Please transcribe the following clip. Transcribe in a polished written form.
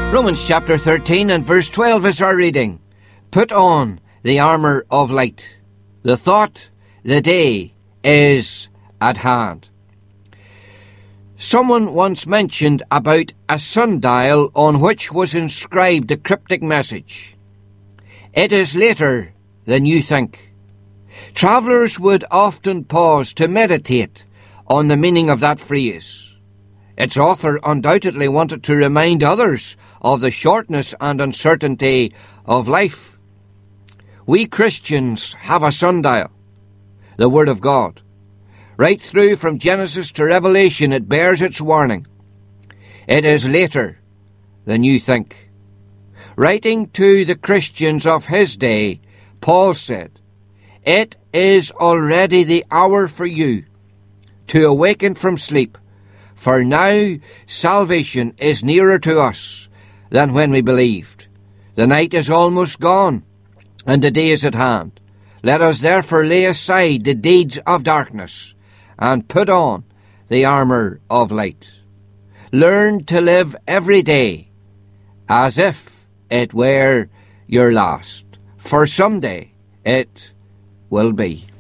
Romans chapter 13 and verse 12 is our reading. Put on the armour of light. The thought, the day is at hand. Someone once mentioned about a sundial on which was inscribed the cryptic message, "It is later than you think." Travellers would often pause to meditate on the meaning of that phrase. Its author undoubtedly wanted to remind others of the shortness and uncertainty of life. We Christians have a sundial, the Word of God. Right through from Genesis to Revelation, it bears its warning. It is later than you think. Writing to the Christians of his day, Paul said, "It is already the hour for you to awaken from sleep, for now salvation is nearer to us than when we believed. The night is almost gone, and the day is at hand. Let us therefore lay aside the deeds of darkness, and put on the armour of light. Learn to live every day as if it were your last, for someday it will be."